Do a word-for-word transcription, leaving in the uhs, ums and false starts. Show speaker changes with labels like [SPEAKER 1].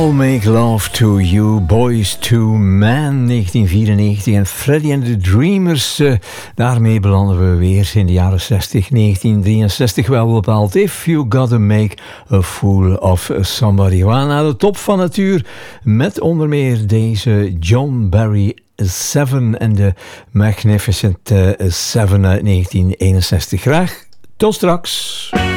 [SPEAKER 1] I'll Make Love to You, Boys to Men, negentien vierennegentig. En Freddie and the Dreamers, uh, daarmee belanden we weer in de jaren zestig, negentien drieënzestig wel bepaald. If You Gotta Make a Fool of Somebody. We gaan naar de top van het uur met onder meer deze John Barry Seven en de Magnificent uh, Seven uit negentien eenenzestig. Graag tot straks.